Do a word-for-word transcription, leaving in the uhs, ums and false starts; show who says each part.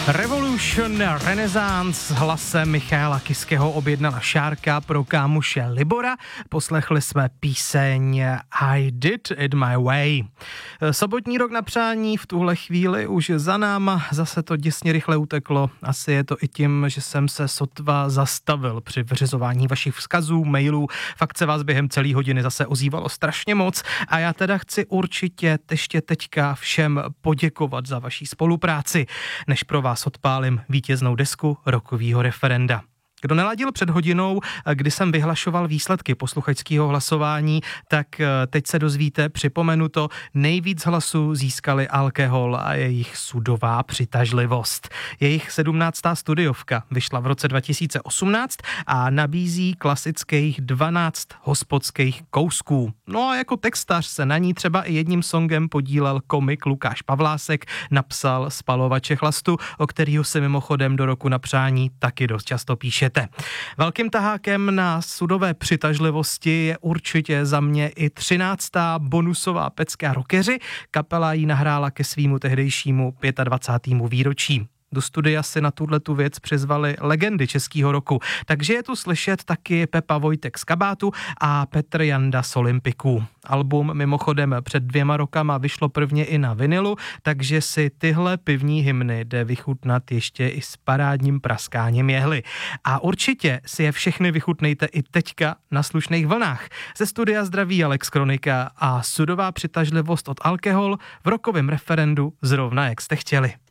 Speaker 1: Revolution Renaissance s hlasem Michaela Kiského objednala Šárka pro kámoše Libora. Poslechli jsme píseň I Did It My Way. Sobotní rok na přání v tuhle chvíli už za náma, zase to děsně rychle uteklo. Asi je to i tím, že jsem se sotva zastavil při vyřizování vašich vzkazů, mailů. Fakt se vás během celé hodiny zase ozývalo strašně moc a já teda chci určitě ještě teďka všem poděkovat za vaší spolupráci, než pro vás odpálím vítěznou desku rokovýho referenda. Kdo neladil před hodinou, kdy jsem vyhlašoval výsledky posluchačského hlasování, tak teď se dozvíte, připomenu to, nejvíc hlasů získali Alkohol a jejich sudová přitažlivost. Jejich sedmnáctá studiovka vyšla v roce dva tisíce osmnáct a nabízí klasických dvanáct hospodských kousků. No a jako textař se na ní třeba i jedním songem podílel komik Lukáš Pavlásek, napsal Spalovače chlastu, o kterýho se mimochodem do roku na přání taky dost často píše. Velkým tahákem na sudové přitažlivosti je určitě za mě i třináctá bonusová pecka Rockeři. Kapela ji nahrála ke svýmu tehdejšímu dvacátému pátého výročí. Do studia si na tuhletu věc přizvali legendy českého roku, takže je tu slyšet taky Pepa Vojtek z Kabátu a Petr Janda z Olympiků. Album mimochodem před dvěma rokama vyšlo prvně i na vinilu, takže si tyhle pivní hymny jde vychutnat ještě i s parádním praskáním jehly. A určitě si je všechny vychutnejte i teďka na slušných vlnách. Ze studia zdraví Alex Kronika a sudová přitažlivost od Alkohol v rokovém referendu zrovna jak jste chtěli.